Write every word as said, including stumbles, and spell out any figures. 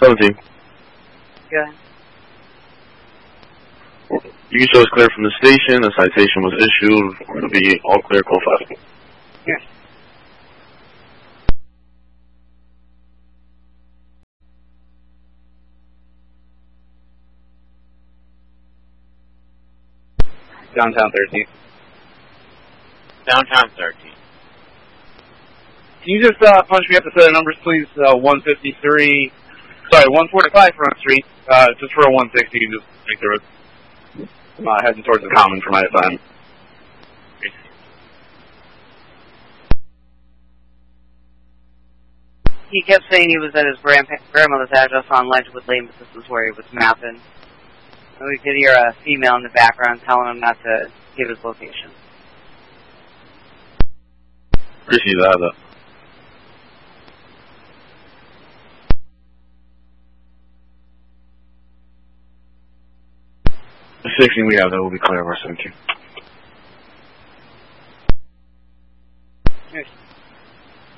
seventeen. Go ahead. You can show us clear from the station. A citation was issued. It'll be all clear, code five. Yes. Downtown thirteen. Downtown thirteen. Can you just uh, punch me up the set of numbers, please? Uh, one fifty-three, sorry, one forty-five Front Street, uh, just for a one sixty, just make the road. I'm uh, heading towards the Common for my assignment. He kept saying he was at his grandpa grandmother's address on Ledgewood Lane, but this is where he was mapping. And we could hear a female in the background telling him not to give his location. Appreciate that, though. The sixteen we have, that will be clear of our seventeen. Yes.